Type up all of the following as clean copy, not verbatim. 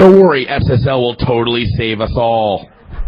Don't worry, SSL will totally save us all.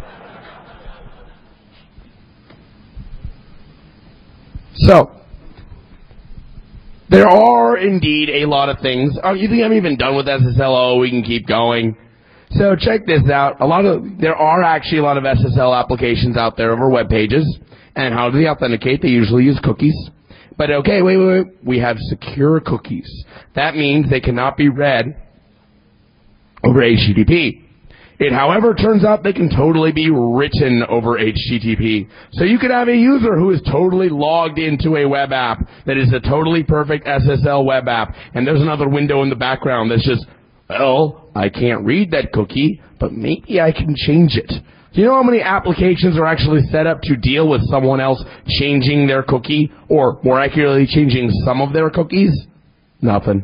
So, there are indeed a lot of things. Oh, you think I'm even done with SSL? Oh, we can keep going. So check this out. There are actually a lot of SSL applications out there over web pages. And how do they authenticate? They usually use cookies. But okay, wait. We have secure cookies. That means they cannot be read over HTTP. It, however, turns out they can totally be written over HTTP. So you could have a user who is totally logged into a web app that is a totally perfect SSL web app, and there's another window in the background that's just, well, I can't read that cookie, but maybe I can change it. Do you know how many applications are actually set up to deal with someone else changing their cookie, or more accurately, changing some of their cookies? Nothing.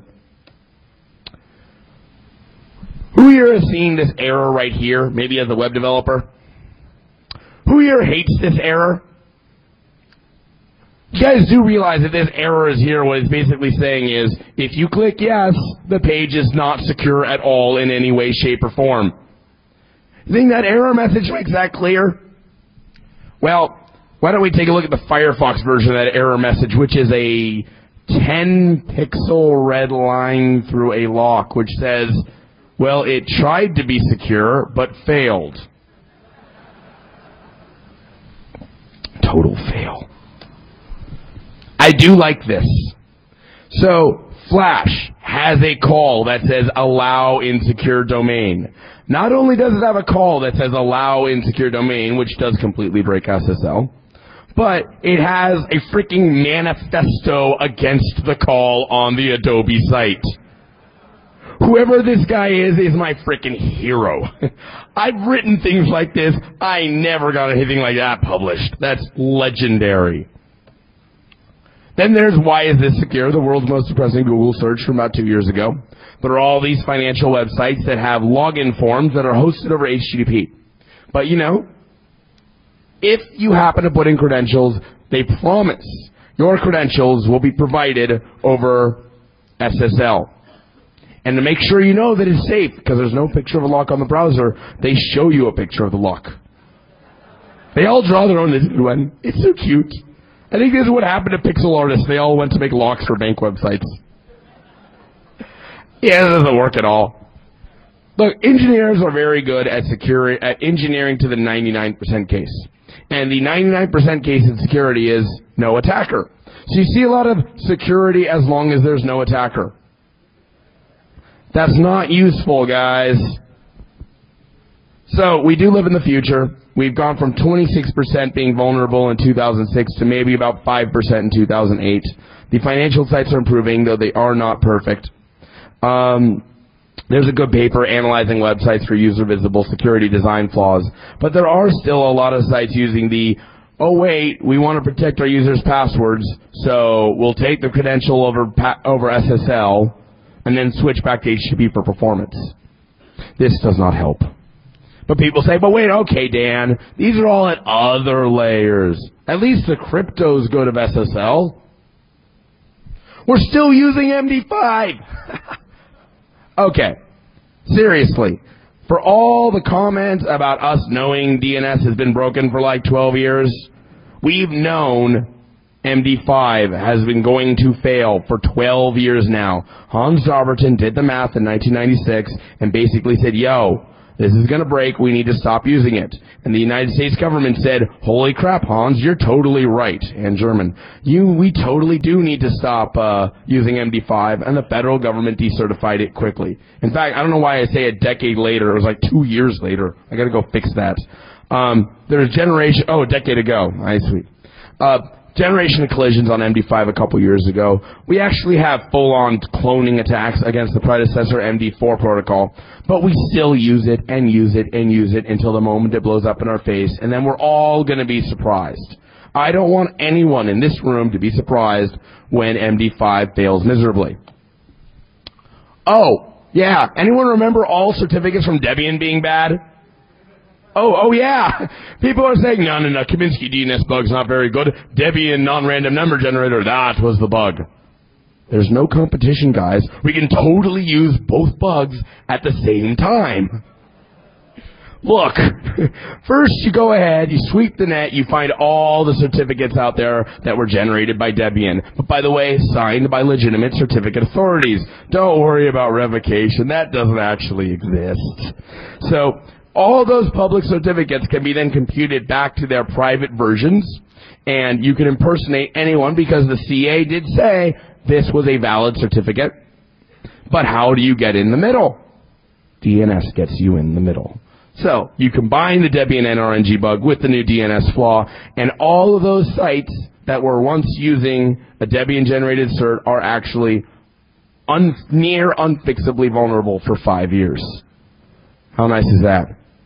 Who here has seen this error right here, maybe as a web developer? Who here hates this error? You guys do realize that this error is here. What it's basically saying is, if you click yes, the page is not secure at all in any way, shape, or form. You think that error message makes that clear? Well, why don't we take a look at the Firefox version of that error message, which is a 10-pixel red line through a lock, which says, well, it tried to be secure, but failed. Total fail. I do like this. So, Flash has a call that says allow insecure domain. Not only does it have a call that says allow insecure domain, which does completely break SSL, but it has a freaking manifesto against the call on the Adobe site. Whoever this guy is my freaking hero. I've written things like this. I never got anything like that published. That's legendary. Then there's Why Is This Secure, the world's most depressing Google search from about 2 years ago. There are all these financial websites that have login forms that are hosted over HTTP. But you know, if you happen to put in credentials, they promise your credentials will be provided over SSL. And to make sure you know that it's safe, because there's no picture of a lock on the browser, they show you a picture of the lock. They all draw their own one. It's so cute. I think this is what happened to pixel artists. They all went to make locks for bank websites. Yeah, it doesn't work at all. Look, engineers are very good at engineering to the 99% case. And the 99% case in security is no attacker. So you see a lot of security as long as there's no attacker. That's not useful, guys. So we do live in the future. We've gone from 26% being vulnerable in 2006 to maybe about 5% in 2008. The financial sites are improving, though they are not perfect. There's a good paper analyzing websites for user-visible security design flaws. But there are still a lot of sites using the, oh wait, we want to protect our users' passwords, so we'll take the credential over SSL and then switch back to HTTP for performance. This does not help. But people say, but wait, okay, Dan, these are all at other layers. At least the crypto's good of SSL. We're still using MD5. Okay, seriously, for all the comments about us knowing DNS has been broken for like 12 years, we've known MD5 has been going to fail for 12 years now. Hans Dobbertin did the math in 1996 and basically said, yo, this is going to break, we need to stop using it. And the United States government said, holy crap, Hans, you're totally right. And German, we totally do need to stop using MD5, and the federal government decertified it quickly. In fact, I don't know why I say a decade later, it was like 2 years later. I got to go fix that. There's a decade ago. Sweet. Generation of collisions on MD5 a couple years ago. We actually have full-on cloning attacks against the predecessor MD4 protocol, but we still use it and use it and use it until the moment it blows up in our face, and then we're all going to be surprised. I don't want anyone in this room to be surprised when MD5 fails miserably. Oh, yeah. Anyone remember all certificates from Debian being bad? Oh yeah. People are saying, no, Kaminsky DNS bug's not very good. Debian non-random number generator, that was the bug. There's no competition, guys. We can totally use both bugs at the same time. Look, first you go ahead, you sweep the net, you find all the certificates out there that were generated by Debian. But by the way, signed by legitimate certificate authorities. Don't worry about revocation. That doesn't actually exist. So all those public certificates can be then computed back to their private versions, and you can impersonate anyone because the CA did say this was a valid certificate. But how do you get in the middle? DNS gets you in the middle. So you combine the Debian NRNG bug with the new DNS flaw, and all of those sites that were once using a Debian-generated cert are actually near unfixably vulnerable for 5 years. How nice is that?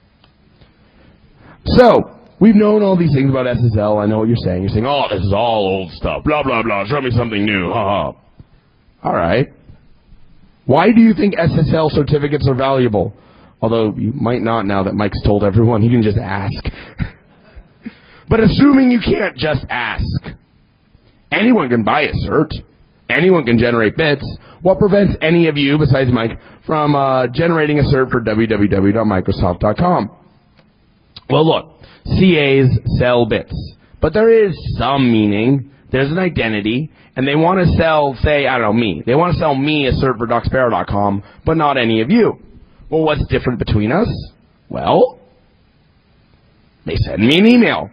So, we've known all these things about SSL. I know what you're saying. You're saying, oh, this is all old stuff. Blah, blah, blah. Show me something new. Ha ha. All right. Why do you think SSL certificates are valuable? Although you might not now that Mike's told everyone, you can just ask. But assuming you can't just ask, anyone can buy a cert. Anyone can generate bits. What prevents any of you, besides Mike, from generating a cert for www.microsoft.com? Well, look, CAs sell bits. But there is some meaning. There's an identity. And they want to sell, say, I don't know, me. They want to sell me a cert for DuckSparrow.com, but not any of you. Well, what's different between us? Well, they send me an email.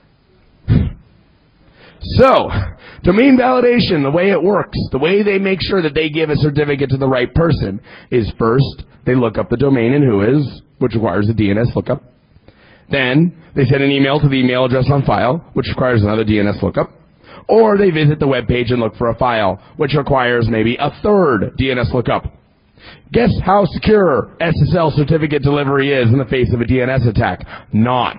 So, domain validation, the way it works, the way they make sure that they give a certificate to the right person is first, they look up the domain and whois, which requires a DNS lookup. Then, they send an email to the email address on file, which requires another DNS lookup. Or they visit the web page and look for a file, which requires maybe a third DNS lookup. Guess how secure SSL certificate delivery is in the face of a DNS attack? Not.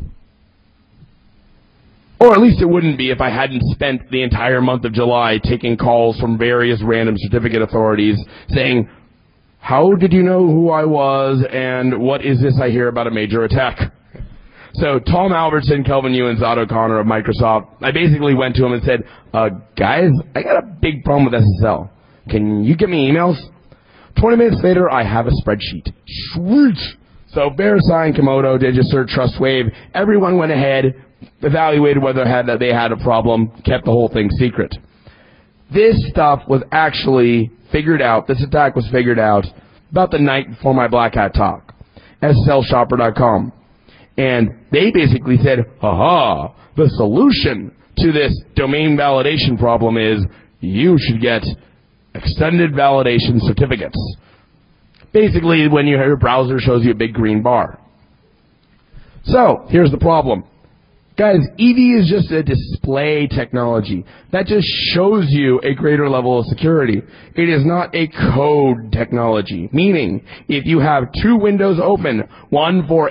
Or at least it wouldn't be if I hadn't spent the entire month of July taking calls from various random certificate authorities saying, how did you know who I was and what is this I hear about a major attack? So Tom Albertson, Kelvin Ewan, Zod O'Connor of Microsoft, I basically went to him and said, guys, I got a big problem with SSL. Can you get me emails? 20 minutes later, I have a spreadsheet. Sweet! So VeriSign, Komodo, DigiCert, TrustWave, everyone went ahead, evaluated whether they had a problem, kept the whole thing secret. This stuff was actually figured out, this attack was figured out about the night before my Black Hat talk, SSLshopper.com. And they basically said, ha-ha, the solution to this domain validation problem is you should get extended validation certificates. Basically, when your browser shows you a big green bar. So, here's the problem. Guys, EV is just a display technology. That just shows you a greater level of security. It is not a code technology. Meaning, if you have two windows open, one for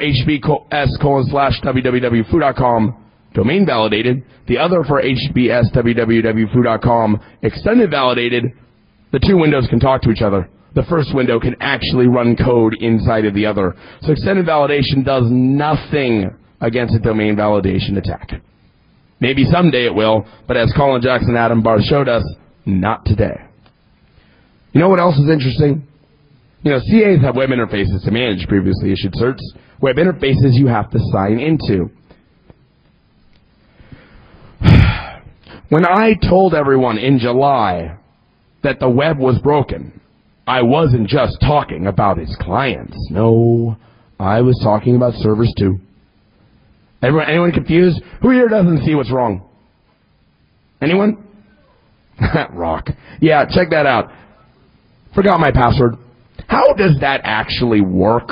hbs:/www.foo.com domain validated, the other for hbs:/www.foo.com extended validated, the two windows can talk to each other. The first window can actually run code inside of the other. So extended validation does nothing against a domain validation attack. Maybe someday it will, but as Colin Jackson and Adam Barth showed us, not today. You know what else is interesting? You know, CAs have web interfaces to manage previously issued certs. Web interfaces you have to sign into. When I told everyone in July that the web was broken, I wasn't just talking about its clients. No, I was talking about servers too. Anyone confused? Who here doesn't see what's wrong? Anyone? Rock. Yeah, check that out. Forgot my password. How does that actually work?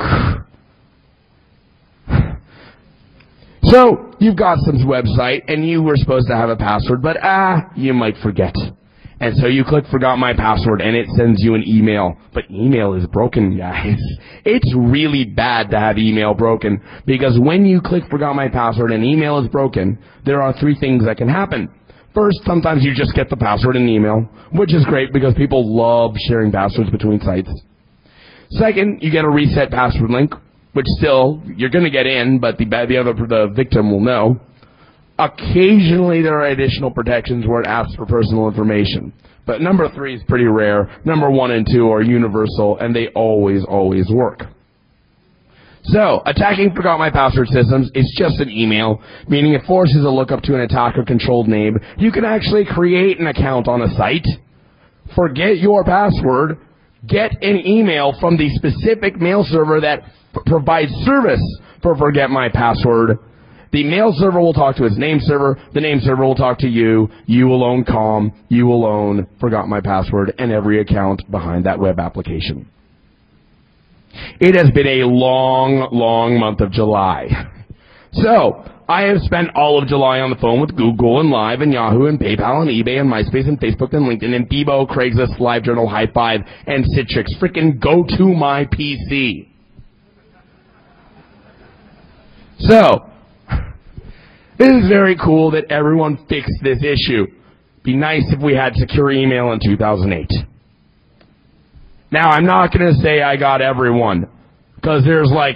So, you've got some website, and you were supposed to have a password, but you might forget. And so you click forgot my password, and it sends you an email. But email is broken, guys. It's really bad to have email broken, because when you click forgot my password and email is broken, there are three things that can happen. First, sometimes you just get the password in an email, which is great because people love sharing passwords between sites. Second, you get a reset password link, which still, you're going to get in, but the victim will know. Occasionally, there are additional protections where it asks for personal information. But number 3 is pretty rare. Number 1 and 2 are universal, and they always work. So, attacking Forgot My Password systems is just an email, meaning it forces a lookup to an attacker-controlled name. You can actually create an account on a site, forget your password, get an email from the specific mail server that provides service for Forget My Password. The mail server will talk to its name server. The name server will talk to you. You will own Calm. You will own Forgot My Password and every account behind that web application. It has been a long month of July. So, I have spent all of July on the phone with Google and Live and Yahoo and PayPal and eBay and MySpace and Facebook and LinkedIn and Bebo, Craigslist, LiveJournal, High5, and Citrix. Frickin' go to my PC. So, it is very cool that everyone fixed this issue. Be nice if we had secure email in 2008. Now, I'm not going to say I got everyone, because there's like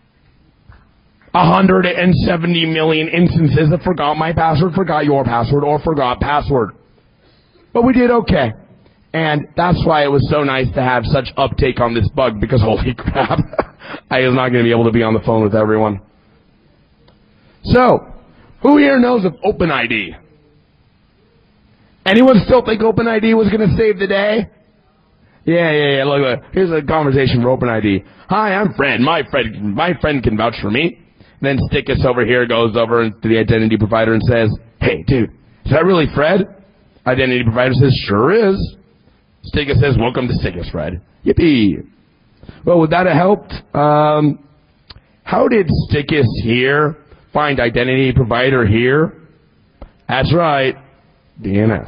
170 million instances of Forgot My Password, Forgot Your Password, or Forgot Password. But we did okay. And that's why it was so nice to have such uptake on this bug, because holy crap, I was not going to be able to be on the phone with everyone. So, who here knows of OpenID? Anyone still think OpenID was going to save the day? Yeah. Look. Here's a conversation for OpenID. Hi, I'm Fred. My friend can vouch for me. Then Stickus over here goes over to the identity provider and says, "Hey, dude, is that really Fred?" Identity provider says, "Sure is." Stickus says, "Welcome to Stickus, Fred." Yippee. Well, would that have helped? How did Stickus here find identity provider here? That's right, DNS.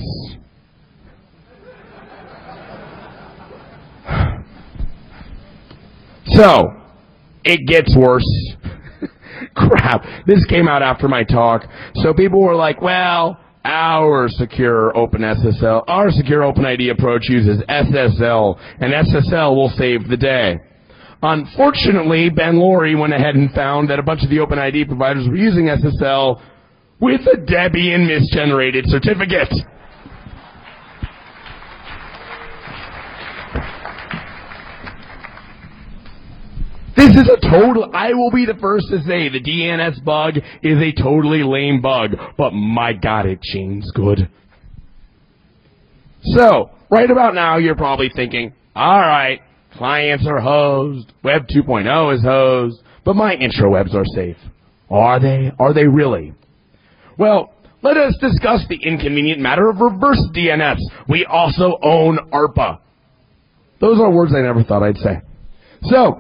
So, it gets worse. Crap. This came out after my talk. So people were like, well, our secure OpenID approach uses SSL, and SSL will save the day. Unfortunately, Ben Laurie went ahead and found that a bunch of the OpenID providers were using SSL with a Debian misgenerated certificate. This is I will be the first to say the DNS bug is a totally lame bug, but my God, it changed good. So, right about now, you're probably thinking, alright, clients are hosed, Web 2.0 is hosed, but my intrawebs are safe. Are they? Are they really? Well, let us discuss the inconvenient matter of reverse DNS. We also own ARPA. Those are words I never thought I'd say. So,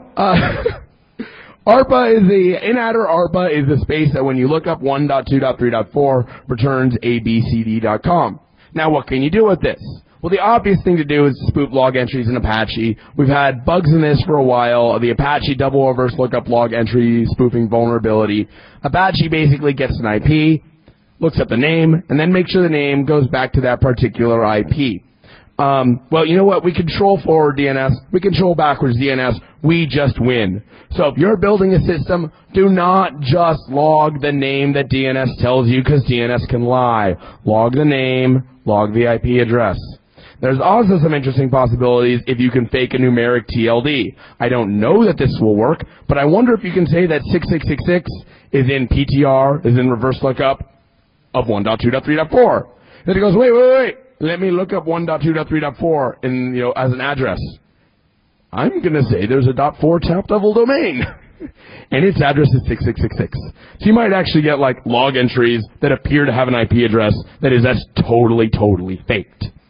ARPA is the space that when you look up 1.2.3.4 returns abcd.com. Now, what can you do with this? Well, the obvious thing to do is spoof log entries in Apache. We've had bugs in this for a while. The Apache double reverse lookup log entry spoofing vulnerability. Apache basically gets an IP, looks up the name, and then makes sure the name goes back to that particular IP. Well, you know what? We control forward DNS. We control backwards DNS. We just win. So if you're building a system, do not just log the name that DNS tells you, because DNS can lie. Log the name, log the IP address. There's also some interesting possibilities if you can fake a numeric TLD. I don't know that this will work, but I wonder if you can say that 6666 is in PTR, is in reverse lookup of 1.2.3.4. Then it goes, wait. Let me look up 1.2.3.4 in, as an address. I'm going to say there's a .4 top-level domain. And its address is 6666. So you might actually get, log entries that appear to have an IP address that's totally faked.